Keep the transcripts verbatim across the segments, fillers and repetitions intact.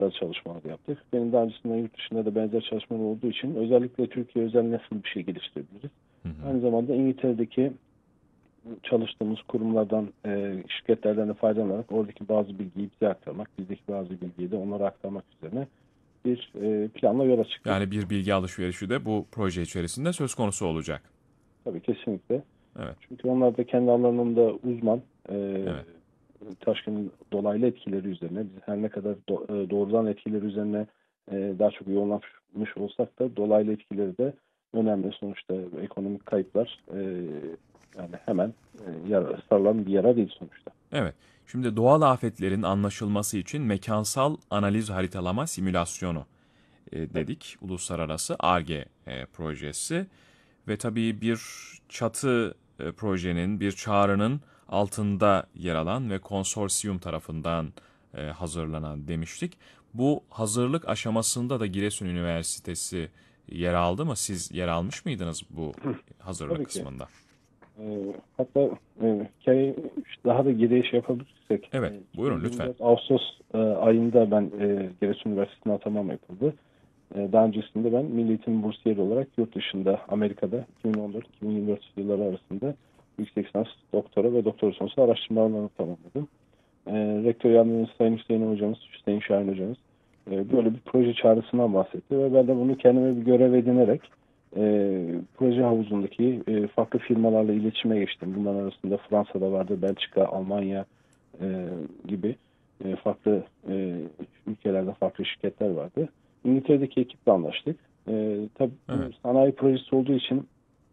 uluslararası çalışmalar yaptık. Benim daha öncesinde yurt dışında da benzer çalışmalar olduğu için özellikle Türkiye özel nasıl bir şey geliştirebiliriz? Hı hı. Aynı zamanda İngiltere'deki çalıştığımız kurumlardan, e, şirketlerden de faydalanarak oradaki bazı bilgiyi bize aktarmak, bizdeki bazı bilgiyi de onlara aktarmak üzerine bir e, planla yola çıktık. Yani bir bilgi alışverişi de bu proje içerisinde söz konusu olacak. Tabii kesinlikle. Evet, Çünkü onlar da kendi alanında uzman. E, evet. taşkının dolaylı etkileri üzerine, biz her ne kadar do- e, doğrudan etkileri üzerine e, daha çok yoğunlaşmış olsak da dolaylı etkileri de önemli. Sonuçta ekonomik kayıplar e, yani hemen e, yara, sarılan bir yara değil sonuçta. Evet. Şimdi doğal afetlerin anlaşılması için mekansal analiz haritalama simülasyonu e, Evet. dedik. Uluslararası Ar-Ge e, projesi ve tabii bir çatı e, projenin, bir çağrının altında yer alan ve konsorsiyum tarafından e, hazırlanan demiştik. Bu hazırlık aşamasında da Giresun Üniversitesi yer aldı mı? Siz yer almış mıydınız bu hazırlık Tabii ki. kısmında? E, hatta e, hikayeyi daha da geriye şey yapabilirsek Evet, e, buyurun lütfen. iki bin yirmi dört Ağustos e, ayında ben e, Giresun Üniversitesi'ne atamam yapıldı. Daha öncesinde ben Milli Eğitim Bursiyeri olarak yurt dışında Amerika'da iki bin on dört iki bin yirmi dört yılları arasında yüksek lisans, doktora ve doktora sonrası araştırmalarını tamamladım. E, Rektör yardımcımız Sayın Hüseyin Hocamız, Hüseyin Şahin Hocamız e, böyle bir proje çağrısından bahsetti ve ben de bunu kendime bir görev edinerek e, proje havuzundaki e, farklı firmalarla iletişime geçtim. Bunların arasında Fransa'da vardı, Belçika, Almanya e, gibi e, farklı e, ülkelerde farklı şirketler vardı. İngiltere'deki ekiple anlaştık. E, tabii bu Evet. sanayi projesi olduğu için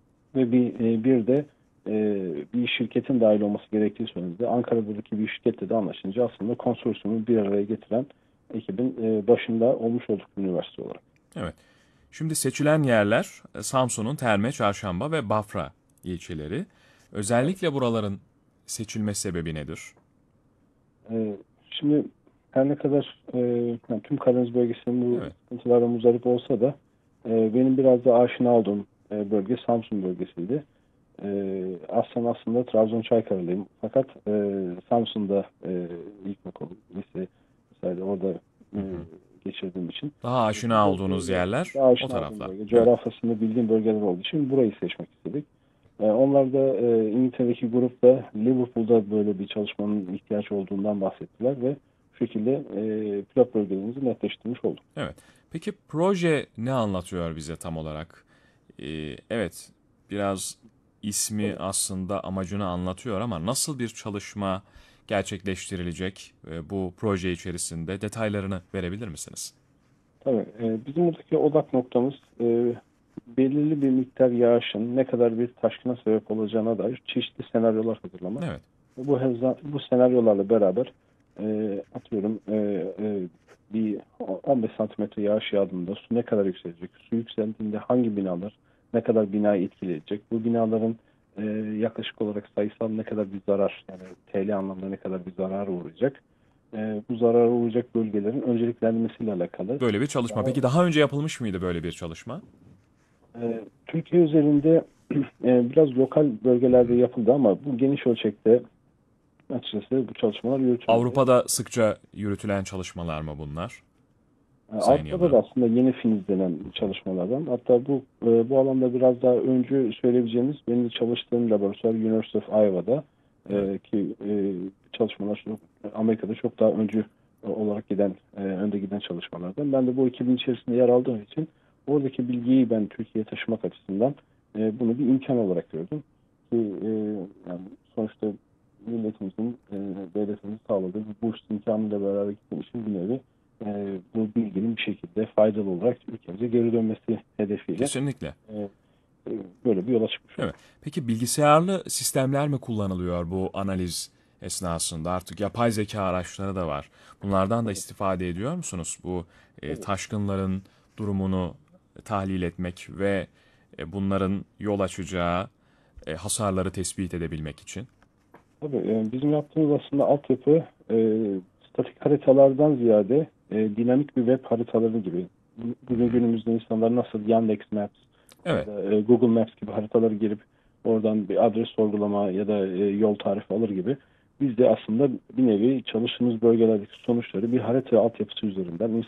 ve bir, e, bir de e, bir şirketin dahil olması gerektiği söylendi. Ankara'daki bir şirketle de anlaşınca aslında konsorsiyumu bir araya getiren ekibin e, başında olmuş olduk üniversite olarak. Evet. Şimdi seçilen yerler e, Samsun'un Terme, Çarşamba ve Bafra ilçeleri. Evet. Özellikle buraların seçilme sebebi nedir? E, şimdi her ne kadar e, yani tüm Karadeniz bölgesinin bu Evet. sıkıntılarla muzdarip olsa da e, benim biraz da aşina olduğum e, bölge Samsun bölgesiydi. E, aslında aslında Trabzon Çaykaralıyım. Fakat e, Samsun'da e, ilkokul, lise vesaire orada e, Hı hı. geçirdiğim için Daha e, aşina olduğunuz bölge, yerler daha o aşina olduğum tarafta. bölge, Evet. coğrafyasını bildiğim bölgeler olduğu için burayı seçmek istedik. E, onlar da e, İngiltere'deki grupta Liverpool'da böyle bir çalışmanın ihtiyaç olduğundan bahsettiler ve bu şekilde e, pilot bölgelerimizi netleştirmiş olduk. Evet. Peki proje ne anlatıyor bize tam olarak? Ee, evet, biraz ismi Tabii. aslında amacını anlatıyor ama nasıl bir çalışma gerçekleştirilecek e, bu proje içerisinde detaylarını verebilir misiniz? Tabii. E, bizim buradaki odak noktamız e, belirli bir miktar yağışın ne kadar bir taşkına sebep olacağına dair çeşitli senaryolar hazırlamak. Evet. Bu heza- bu senaryolarla beraber e, atıyorum e, e, bir on beş santimetre yağış yağdığında su ne kadar yükselecek? Su yükseldiğinde hangi binalar ne kadar binayı etkileyecek? Bu binaların e, yaklaşık olarak sayısal ne kadar bir zarar yani T L anlamda ne kadar bir zarar uğrayacak? E, bu zarara uğrayacak bölgelerin önceliklenmesiyle alakalı. Böyle bir çalışma. Daha Peki daha önce yapılmış mıydı böyle bir çalışma? e, Türkiye üzerinde e, biraz lokal Hı bölgelerde hı. yapıldı ama bu geniş ölçekte açıkçası bu çalışmalar yürütülmedi. Avrupa'da sıkça yürütülen çalışmalar mı bunlar, E, Sayın Avrupa'da da Yıldırım? aslında yeni filizlenen Hı hı. çalışmalardan. Hatta bu e, bu alanda biraz daha öncü söyleyebileceğimiz benim de çalıştığım laboratuvar University of Iowa'da Evet. e, ki e, çalışmalar çok, Amerika'da çok daha öncü olarak giden e, önde giden çalışmalardan. Ben de bu ekibin içerisinde yer aldığım için oradaki bilgiyi ben Türkiye'ye taşımak açısından e, bunu bir imkan olarak gördüm. Ki e, yani sonuçta milletimizin, e, devletimizin sağladığı bir burs imkanıyla beraber gittiğim için bir nevi e, bu bilginin bir şekilde faydalı olarak ülkemize geri dönmesi hedefiyle Kesinlikle. e, e, böyle bir yola çıkmış Evet. olduk. Peki bilgisayarlı sistemler mi kullanılıyor bu analiz esnasında? Artık yapay zeka araçları da var. Bunlardan da Tabii, istifade ediyor musunuz? Bu e, tabii. taşkınların durumunu tahlil etmek ve e, bunların yol açacağı e, hasarları tespit edebilmek için. Tabii, e, bizim yaptığımız aslında altyapı e, statik haritalardan ziyade e, dinamik bir web haritaları gibi. Hı Bugün hı. günümüzde insanlar nasıl Yandex Maps ya Evet. da e, Google Maps gibi haritaları girip oradan bir adres sorgulama ya da e, yol tarifi alır gibi biz de aslında bir nevi çalıştığımız bölgelerdeki sonuçları bir harita altyapısı üzerinden